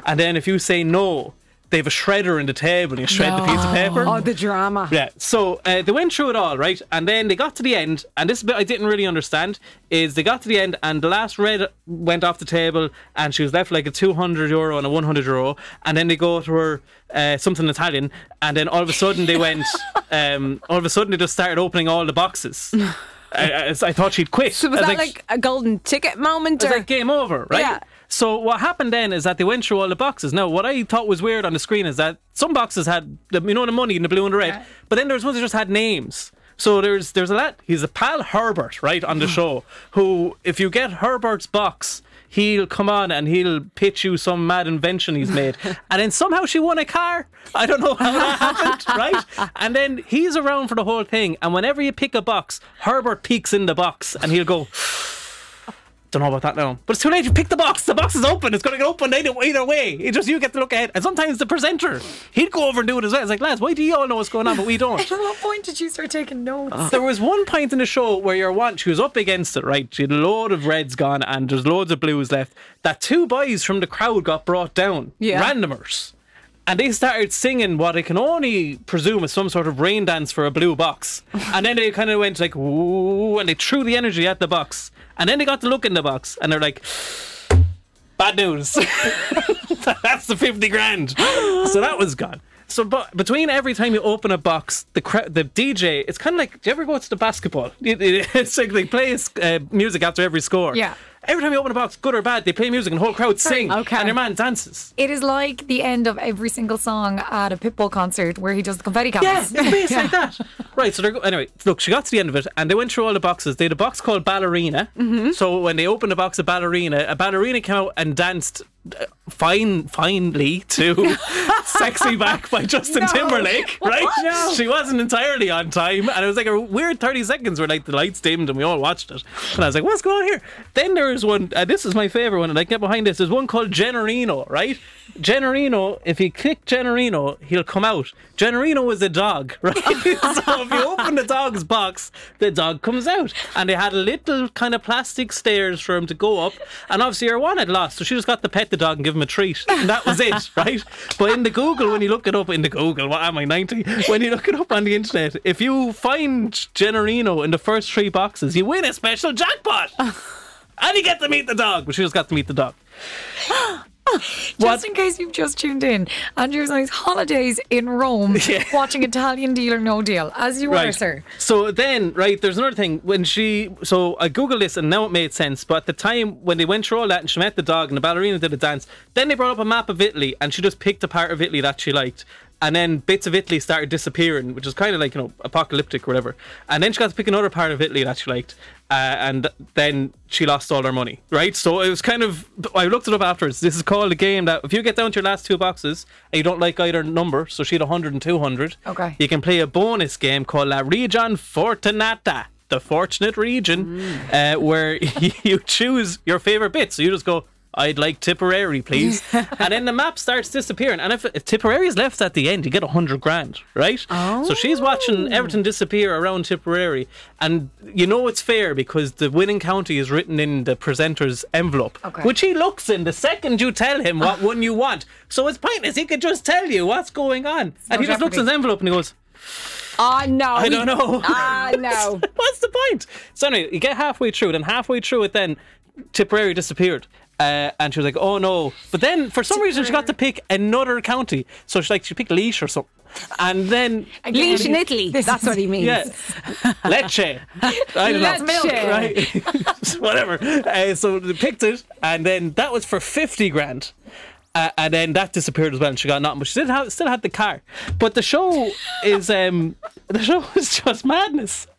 And then if you say no, they have a shredder in the table and you shred the piece of paper. Oh, the drama. Yeah, so they went through it all, right? And then they got to the end, and this bit I didn't really understand, is they got to the end and the last red went off the table and she was left like a €200 and a €100, and then they go to her something Italian, and then all of a sudden they went, all of a sudden they just started opening all the boxes. I thought she'd quit. So was that like a golden ticket moment? It was like game over, right? Yeah. So what happened then is that they went through all the boxes. Now, what I thought was weird on the screen is that some boxes had, the money in the blue and the red, but then there's ones that just had names. So there's a lad, he's a pal Herbert, right, on the show, who, if you get Herbert's box, he'll come on and he'll pitch you some mad invention he's made. And then somehow she won a car. I don't know how that happened, right? And then he's around for the whole thing. And whenever you pick a box, Herbert peeks in the box and he'll go, don't know about that now. But it's too late, you pick the box. The box is open. It's going to get open either way. It's just you get to look ahead. And sometimes the presenter, he'd go over and do it as well. It's like, lads, why do you all know what's going on but we don't? At what point did you start taking notes? There was one point in the show where she was up against it, right? She had a load of reds gone and there's loads of blues left. That two boys from the crowd got brought down. Yeah. Randomers. And they started singing what I can only presume is some sort of rain dance for a blue box. And then they kind of went like, ooh, and they threw the energy at the box. And then they got to look in the box and they're like, bad news. That's the 50 grand. So that was gone. So between every time you open a box, the DJ, it's kind of like, do you ever go to the basketball? It's like they play music after every score. Yeah. Every time you open a box, good or bad, they play music and the whole crowd sing. Okay. And your man dances. It is like the end of every single song at a Pitbull concert where he does the confetti cannons. Yeah, it's basically like that. Right, so anyway, look, she got to the end of it and they went through all the boxes. They had a box called Ballerina. Mm-hmm. So when they opened a box of Ballerina, a ballerina came out and danced finely to Sexy Back by Justin Timberlake, right? No. She wasn't entirely on time and it was like a weird 30 seconds where like the lights dimmed and we all watched it and I was like, what's going on here? Then there's one, this is my favourite one and I can get behind this, there's one called Generino, right? Generino, if you click Generino, he'll come out. Generino is a dog, right? So if you open the dog's box, the dog comes out. And they had a little kind of plastic stairs for him to go up. And obviously her one had lost, so she just got to pet the dog and give him a treat. And that was it, right? But in the Google, when you look it up in the Google, what am I, 90? When you look it up on the internet, if you find Generino in the first 3 boxes, you win a special jackpot. And you get to meet the dog. But she just got to meet the dog. Just in case you've just tuned in, Andrew's on his holidays in Rome watching Italian Deal or No Deal, as you were, sir. So then, right, there's another thing. So I googled this and now it made sense, but at the time when they went through all that and she met the dog and the ballerina did a dance, then they brought up a map of Italy and she just picked a part of Italy that she liked. And then bits of Italy started disappearing, which is kind of like, apocalyptic or whatever. And then she got to pick another part of Italy that she liked. And then she lost all her money, right? So it was kind of, I looked it up afterwards. This is called a game that if you get down to your last 2 boxes and you don't like either number, so she had 100 and 200, you can play a bonus game called La Region Fortunata, the fortunate region, where you choose your favourite bit. So you just go, I'd like Tipperary, please. And then the map starts disappearing. And if Tipperary is left at the end, you get 100 grand, right? Oh. So she's watching everything disappear around Tipperary. And you know it's fair because the winning county is written in the presenter's envelope, which he looks in the second you tell him what one you want. So it's pointless. He could just tell you what's going on. And he just looks in his envelope and he goes, no. I don't know. No. What's the point? So anyway, you get halfway through it, and halfway through it then, Tipperary disappeared. And she was like, oh no. But then for some reason she got to pick another county. So she picked Laois or something. And then Laois in Italy. That's what he means. Yeah. Lecce. I don't know. Milk. Right. Whatever. So they picked it, and then that was for 50 grand. And then that disappeared as well, and she got nothing. But she still had the car. But the show is just madness.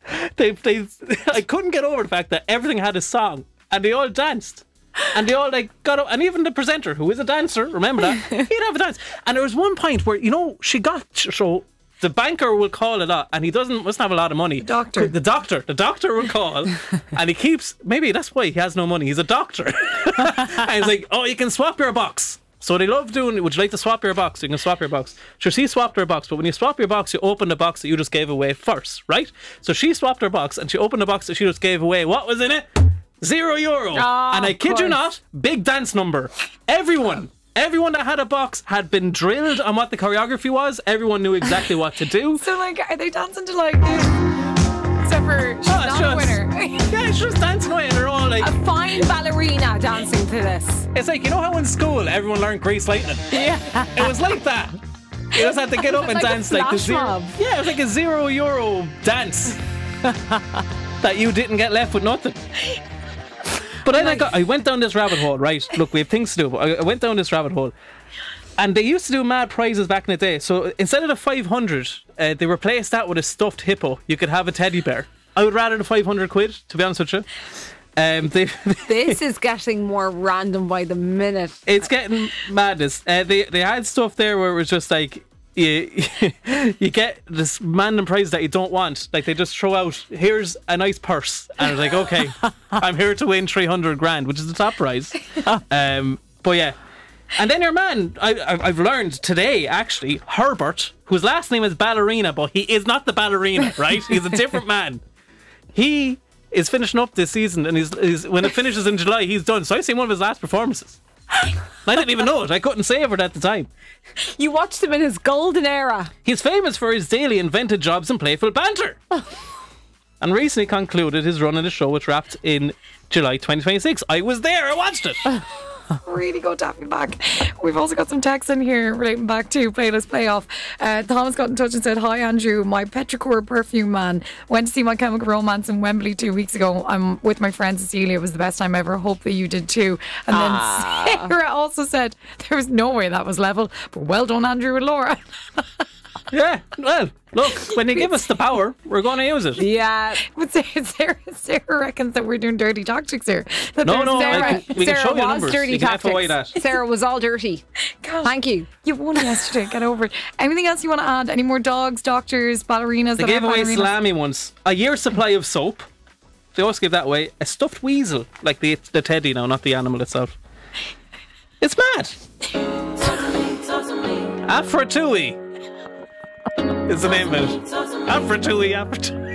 I couldn't get over the fact that everything had a song, and they all danced. And they all got up, and even the presenter, who is a dancer, remember that, he'd have a dance. And there was one point where, she got, so the banker will call a lot, and he mustn't have a lot of money. The doctor will call, and he keeps, maybe that's why he has no money, he's a doctor. And he's like, oh, you can swap your box. So they love doing, would you like to swap your box? You can swap your box. So she swapped her box, but when you swap your box, you open the box that you just gave away first, right? So she swapped her box, and she opened the box that she just gave away. What was in it? €0. And I kid you not, big dance number. Everyone Everyone that had a box had been drilled on what the choreography was. Everyone knew exactly what to do. So, like, are they dancing to like this? Except for she's not a winner. Yeah, she's dancing away and they're all like... A fine ballerina dancing to this. It's like, you know how in school everyone learned Grease Lightning? Yeah. It was like that. You just had to get up and like dance a like the flash zero. mob. Yeah, it was like a €0 dance that you didn't get left with nothing. But then I went down this rabbit hole, right? Look, we have things to do, but I went down this rabbit hole. And they used to do mad prizes back in the day. So instead of the 500, they replaced that with a stuffed hippo. You could have a teddy bear. I would rather the 500 quid, to be honest with you. This is getting more random by the minute. It's getting madness. They had stuff there where it was just like you get this random prize that you don't want. Like they just throw out, here's a nice purse, and it's like, okay, I'm here to win 300 grand, which is the top prize. But yeah. And then your man, I've learned today actually, Herbert, whose last name is Ballerina, but he is not the ballerina, right? He's a different man. He is finishing up this season, and he's when it finishes in July, he's done. So I've seen one of his last performances. I didn't even know it. I couldn't save it at the time. You watched him in his golden era. He's famous for his daily invented jobs and playful banter. And recently concluded his run in the show, which wrapped in July 2026. I was there. I watched it. Really go tapping back. We've also got some texts in here relating back to Playlist Playoff. Thomas got in touch and said, hi Andrew, my Petrichor perfume man went to see My Chemical Romance in Wembley 2 weeks ago. I'm with my friend Cecilia. It was the best time ever. Hope that you did too. And then Sarah also said there was no way that was level, but well done Andrew and Laura. Yeah, well, look, when they give us the power, we're going to use it. Yeah. But Sarah reckons that we're doing dirty tactics here. That No, there's we can Sarah show you was numbers. dirty You can tactics. FOI that. Sarah was all dirty. Gosh, Thank you. You won yesterday. Get over it. Anything else you want to add? Any more dogs, doctors, ballerinas? They gave away salami once. A year's supply of soap. They also gave that away. A stuffed weasel, like the teddy now, not the animal itself. It's mad. Afratui is the name of it. Afratui, Afratui.